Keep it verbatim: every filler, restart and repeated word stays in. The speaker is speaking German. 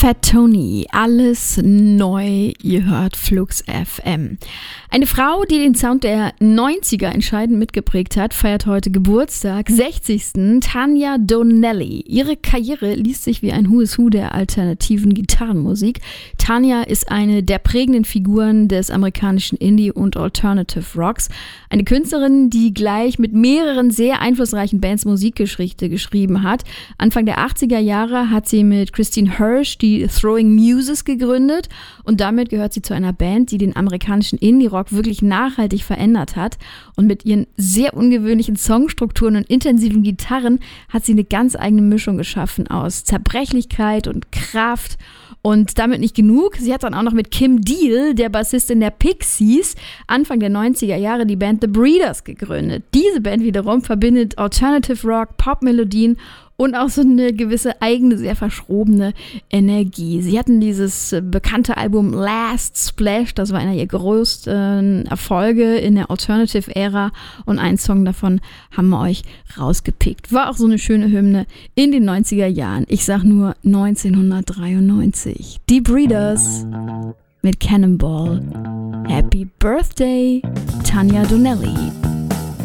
Fat Tony, alles neu, ihr hört Flux F M. Eine Frau, die den Sound der neunziger entscheidend mitgeprägt hat, feiert heute Geburtstag, sechzigsten Tanya Donelly. Ihre Karriere liest sich wie ein Who is Who der alternativen Gitarrenmusik. Tanya ist eine der prägenden Figuren des amerikanischen Indie- und Alternative Rocks. Eine Künstlerin, die gleich mit mehreren sehr einflussreichen Bands Musikgeschichte geschrieben hat. Anfang der achtziger Jahre hat sie mit Christine Hirsch die Throwing Muses gegründet und damit gehört sie zu einer Band, die den amerikanischen Indie-Rock wirklich nachhaltig verändert hat. Und mit ihren sehr ungewöhnlichen Songstrukturen und intensiven Gitarren hat sie eine ganz eigene Mischung geschaffen aus Zerbrechlichkeit und Kraft. Und damit nicht genug, sie hat dann auch noch mit Kim Deal, der Bassistin der Pixies, Anfang der neunziger Jahre die Band The Breeders gegründet. Diese Band wiederum verbindet Alternative Rock, Popmelodien und auch so eine gewisse eigene, sehr verschrobene Energie. Sie hatten dieses bekannte Album Last Splash, das war einer ihrer größten Erfolge in der Alternative-Ära und einen Song davon haben wir euch rausgepickt. War auch so eine schöne Hymne in den neunziger Jahren. Ich sag nur neunzehnhundertdreiundneunzig. Die Breeders mit Cannonball. Happy Birthday, Tanya Donelly.